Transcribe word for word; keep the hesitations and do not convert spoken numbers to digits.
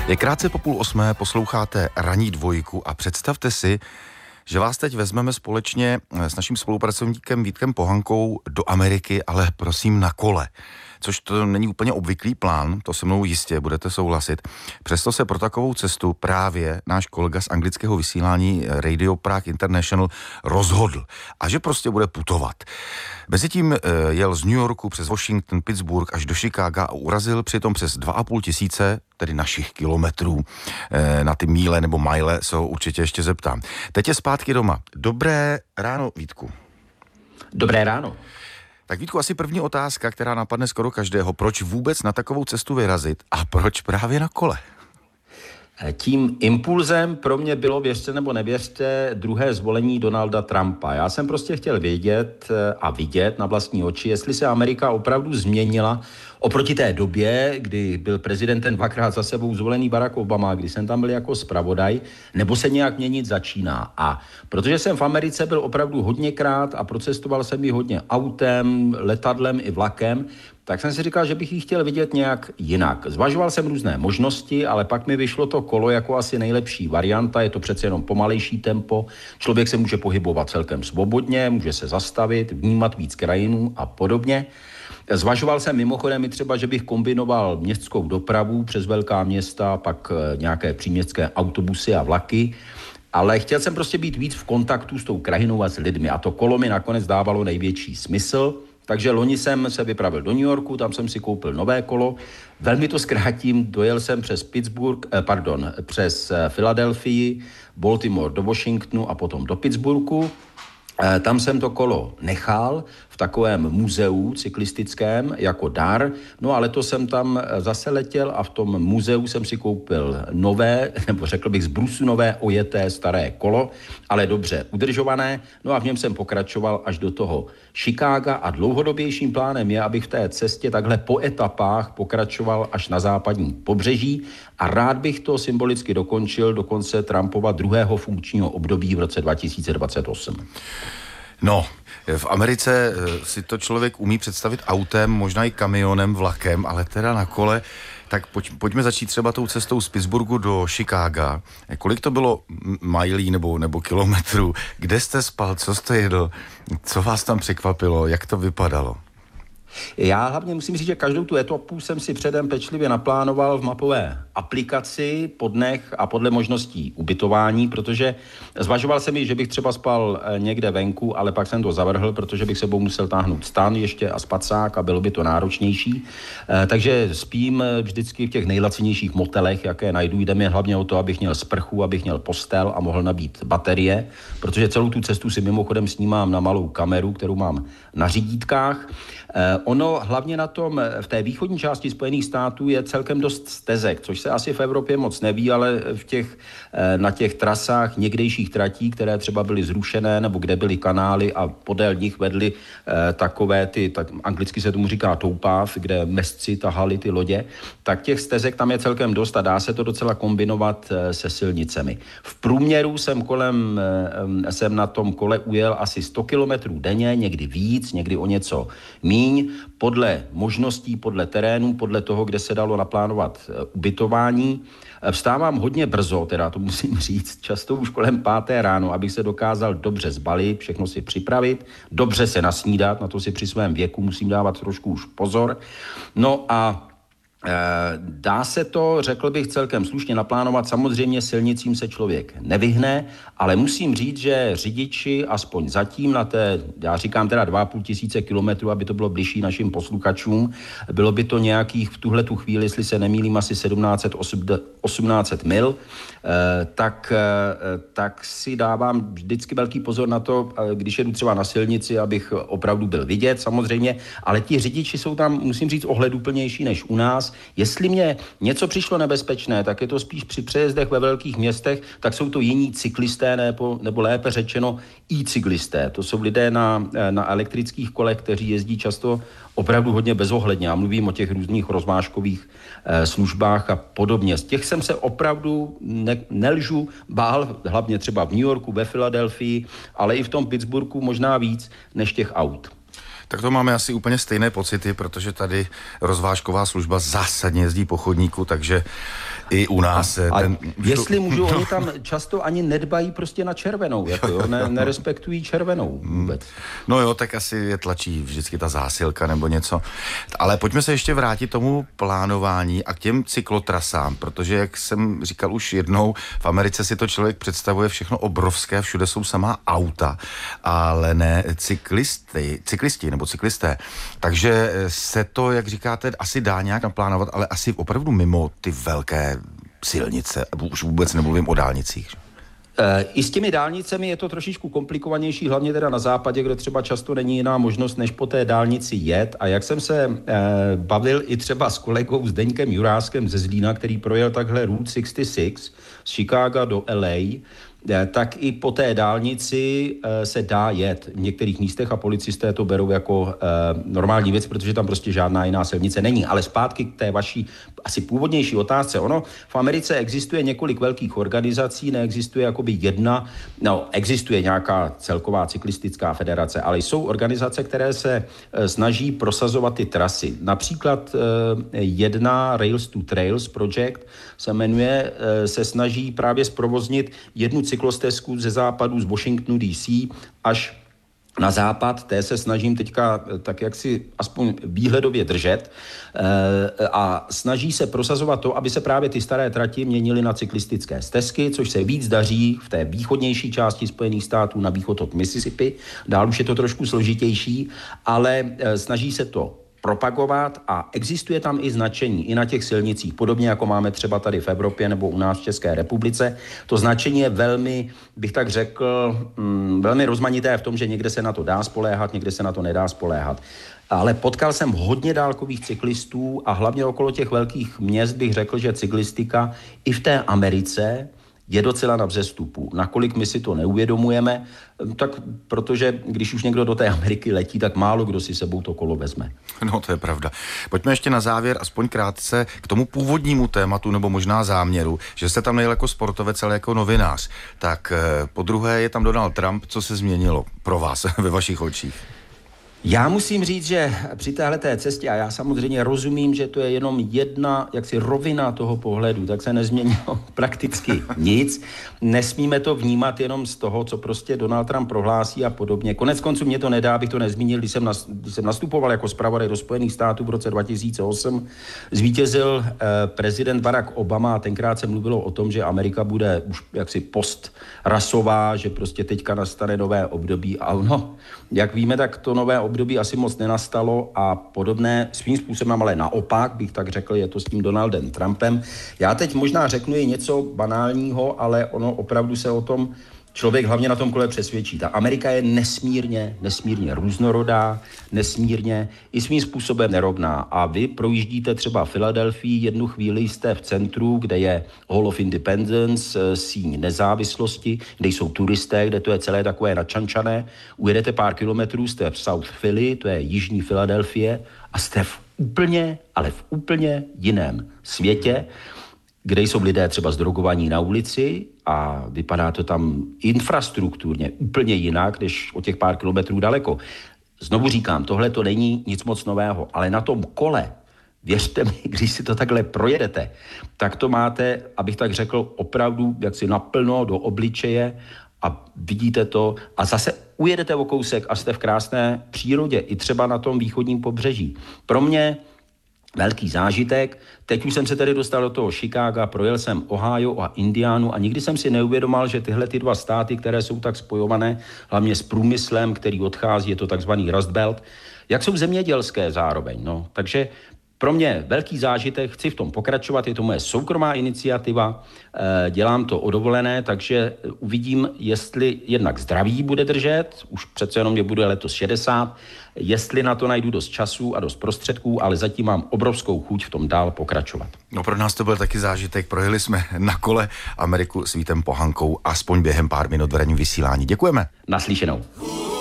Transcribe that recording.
Je krátce po půl osmé, posloucháte Ranní dvojku a představte si, že vás teď vezmeme společně s naším spolupracovníkem Vítkem Pohankou do Ameriky, ale prosím na kole. Což to není úplně obvyklý plán, to se mnou jistě budete souhlasit. Přesto se pro takovou cestu právě náš kolega z anglického vysílání Radio Prague International rozhodl. A že prostě bude putovat. Mezitím jel z New Yorku přes Washington, Pittsburgh až do Chicaga a urazil přitom přes dva a půl tisíce, tedy našich kilometrů. Na ty míle nebo mile se ho určitě ještě zeptám. Teď je zpátky doma. Dobré ráno, Vítku. Dobré ráno. Tak Vítku, asi první otázka, která napadne skoro každého. Proč vůbec na takovou cestu vyrazit a proč právě na kole? Tím impulzem pro mě bylo, věřte nebo nevěřte, druhé zvolení Donalda Trumpa. Já jsem prostě chtěl vědět a vidět na vlastní oči, jestli se Amerika opravdu změnila oproti té době, kdy byl prezidentem dvakrát za sebou zvolený Barack Obama, kdy jsem tam byl jako zpravodaj, nebo se nějak měnit začíná. A protože jsem v Americe byl opravdu hodněkrát a procestoval jsem ji hodně autem, letadlem i vlakem, tak jsem si říkal, že bych ji chtěl vidět nějak jinak. Zvažoval jsem různé možnosti, ale pak mi vyšlo to kolo jako asi nejlepší varianta. Je to přece jenom pomalejší tempo. Člověk se může pohybovat celkem svobodně, může se zastavit, vnímat víc krajinů a podobně. Zvažoval jsem mimochodem i třeba, že bych kombinoval městskou dopravu přes velká města, pak nějaké příměstské autobusy a vlaky. Ale chtěl jsem prostě být víc v kontaktu s tou krajinou a s lidmi. A to kolo mi nakonec dávalo největší smysl. Takže loni jsem se vypravil do New Yorku, tam jsem si koupil nové kolo. Velmi to zkrátím, dojel jsem přes Pittsburgh, eh, pardon, přes Filadelfii, Baltimore do Washingtonu a potom do Pittsburghu. Eh, tam jsem to kolo nechal v takovém muzeu cyklistickém jako dar. No a letos jsem tam zase letěl a v tom muzeu jsem si koupil nové, nebo řekl bych z brusu nové ojeté staré kolo, ale dobře udržované. No a v něm jsem pokračoval až do toho Chicaga a dlouhodobějším plánem je, abych v té cestě takhle po etapách pokračoval až na západní pobřeží a rád bych to symbolicky dokončil do konce Trumpova druhého funkčního období v roce dva tisíce dvacet osm. No, v Americe si to člověk umí představit autem, možná i kamionem, vlakem, ale teda na kole. Tak pojď, pojďme začít třeba tou cestou z Pittsburghu do Chicaga. Kolik to bylo milí nebo, nebo kilometrů? Kde jste spal? Co jste jedl? Co vás tam překvapilo? Jak to vypadalo? Já hlavně musím říct, že každou tu etapu jsem si předem pečlivě naplánoval v mapové aplikaci po dnech a podle možností ubytování, protože zvažoval jsem i, že bych třeba spal někde venku, ale pak jsem to zavrhl, protože bych sebou musel táhnout stan ještě a spacák a bylo by to náročnější. Takže spím vždycky v těch nejlacinějších motelech, jaké najdu. Jde mi hlavně o to, abych měl sprchu, abych měl postel a mohl nabít baterie, protože celou tu cestu si mimochodem snímám na malou kameru, kterou mám na řídítkách. Ono hlavně na tom, v té východní části Spojených států je celkem dost stezek, což se asi v Evropě moc neví, ale v těch, na těch trasách někdejších tratí, které třeba byly zrušené nebo kde byly kanály a podél nich vedly takové ty, tak anglicky se tomu říká toupáv, kde mezci tahali ty lodě, tak těch stezek tam je celkem dost a dá se to docela kombinovat se silnicemi. V průměru jsem kolem, jsem na tom kole ujel asi sto kilometrů denně, někdy víc, někdy o něco míň, podle možností, podle terénu, podle toho, kde se dalo naplánovat ubytování. Vstávám hodně brzo, teda to musím říct, často už kolem páté ráno, abych se dokázal dobře zbalit, všechno si připravit, dobře se nasnídat, na to si při svém věku musím dávat trošku už pozor. No a dá se to, řekl bych, celkem slušně naplánovat. Samozřejmě silnicím se člověk nevyhne, ale musím říct, že řidiči, aspoň zatím na té, já říkám teda dva a půl tisíce kilometrů, aby to bylo bližší našim posluchačům, bylo by to nějakých v tuhle tu chvíli, jestli se nemýlím, asi sedmnáct set, osmnáct set mil, tak, tak si dávám vždycky velký pozor na to, když jedu třeba na silnici, abych opravdu byl vidět samozřejmě, ale ti řidiči jsou tam, musím říct, ohleduplnější než u nás. Jestli mě něco přišlo nebezpečné, tak je to spíš při přejezdech ve velkých městech, tak jsou to jiní cyklisté, nebo, nebo lépe řečeno i-cyklisté. To jsou lidé na, na elektrických kolech, kteří jezdí často opravdu hodně bezohledně. Já mluvím o těch různých rozvážkových eh, službách a podobně. Z těch jsem se opravdu, ne, nelžu, bál, hlavně třeba v New Yorku, ve Filadelfii, ale i v tom Pittsburghu možná víc než těch aut. Tak to máme asi úplně stejné pocity, protože tady rozvážková služba zásadně jezdí po chodníku, takže i u nás... A, ten, a jestli můžu, oni tam často ani nedbají prostě na červenou, jako jo, ne, nerespektují červenou vůbec. No jo, tak asi je tlačí vždycky ta zásilka nebo něco. Ale pojďme se ještě vrátit tomu plánování a k těm cyklotrasám, protože jak jsem říkal už jednou, v Americe si to člověk představuje všechno obrovské, všude jsou samá auta, ale ne cyklisty, cyklisti nebo cyklisté. Takže se to, jak říkáte, asi dá nějak naplánovat, ale asi opravdu mimo ty velké silnice, už vůbec nemluvím o dálnicích. I s těmi dálnicemi je to trošičku komplikovanější, hlavně teda na západě, kde třeba často není jiná možnost, než po té dálnici jet. A jak jsem se eh, bavil i třeba s kolegou Zdeňkem Juráskem ze Zlína, který projel takhle Route šedesát šest z Chicaga do L A, tak i po té dálnici se dá jet v některých místech a policisté to berou jako normální věc, protože tam prostě žádná jiná silnice není. Ale zpátky k té vaší asi původnější otázce. Ono v Americe existuje několik velkých organizací, neexistuje jakoby jedna, no existuje nějaká celková cyklistická federace, ale jsou organizace, které se snaží prosazovat ty trasy. Například jedna Rails to Trails Project se jmenuje, se snaží právě zprovoznit jednu cyklostezku ze západu z Washingtonu D C až na západ, té se snažím teďka tak jak si aspoň výhledově držet a snaží se prosazovat to, aby se právě ty staré trati měnily na cyklistické stezky, což se víc daří v té východnější části Spojených států na východ od Mississippi. Dál už je to trošku složitější, ale snaží se to propagovat a existuje tam i značení, i na těch silnicích, podobně jako máme třeba tady v Evropě nebo u nás v České republice. To značení je velmi, bych tak řekl, mm, velmi rozmanité v tom, že někde se na to dá spoléhat, někde se na to nedá spoléhat. Ale potkal jsem hodně dálkových cyklistů a hlavně okolo těch velkých měst bych řekl, že cyklistika i v té Americe je docela na vzestupu. Nakolik my si to neuvědomujeme, tak protože když už někdo do té Ameriky letí, tak málo kdo si sebou to kolo vezme. No, to je pravda. Pojďme ještě na závěr, aspoň krátce, k tomu původnímu tématu, nebo možná záměru, že jste tam nejel jako sportovec, ale jako novinář. Tak po druhé je tam Donald Trump, co se změnilo pro vás ve vašich očích? Já musím říct, že při téhleté cestě, a já samozřejmě rozumím, že to je jenom jedna jaksi rovina toho pohledu, tak se nezměnilo prakticky nic. Nesmíme to vnímat jenom z toho, co prostě Donald Trump prohlásí a podobně. Konec konců mě to nedá, abych to nezmínil, když jsem, nas, když jsem nastupoval jako zpravodaj do Spojených států v roce dva tisíce osm. Zvítězil eh, prezident Barack Obama a tenkrát se mluvilo o tom, že Amerika bude už jaksi postrasová, že prostě teďka nastane nové období. A ono, jak víme, tak to nové období asi moc nenastalo a podobné svým způsobem, ale naopak, bych tak řekl, je to s tím Donaldem Trumpem. Já teď možná řeknu i něco banálního, ale ono opravdu se o tom člověk hlavně na tom kole přesvědčí. Ta Amerika je nesmírně, nesmírně různorodá, nesmírně i svým způsobem nerovná. A vy projíždíte třeba Filadelfii, jednu chvíli jste v centru, kde je Hall of Independence, síň nezávislosti, kde jsou turisté, kde to je celé takové načančané. Ujedete pár kilometrů, jste v South Philly, to je jižní Filadelfie, a jste v úplně, ale v úplně jiném světě, kde jsou lidé třeba zdrogovaní na ulici a vypadá to tam infrastrukturně úplně jinak, než o těch pár kilometrů daleko. Znovu říkám, tohle to není nic moc nového, ale na tom kole, věřte mi, když si to takhle projedete, tak to máte, abych tak řekl, opravdu jaksi naplno do obličeje a vidíte to a zase ujedete o kousek a jste v krásné přírodě, i třeba na tom východním pobřeží. Pro mě velký zážitek. Teď už jsem se tedy dostal do toho Chicaga, projel jsem Ohio a Indianu a nikdy jsem si neuvědomal, že tyhle ty dva státy, které jsou tak spojované, hlavně s průmyslem, který odchází, je to takzvaný Rust Belt, jak jsou zemědělské zároveň. No. Takže pro mě velký zážitek, chci v tom pokračovat, je to moje soukromá iniciativa, dělám to o dovolené, takže uvidím, jestli jednak zdraví bude držet, už přece jenom mě bude letos šedesát, jestli na to najdu dost času a dost prostředků, ale zatím mám obrovskou chuť v tom dál pokračovat. No pro nás to byl taky zážitek, projeli jsme na kole Ameriku s Vítem Pohankou, aspoň během pár minut v ranním vysílání. Děkujeme. Naslyšenou.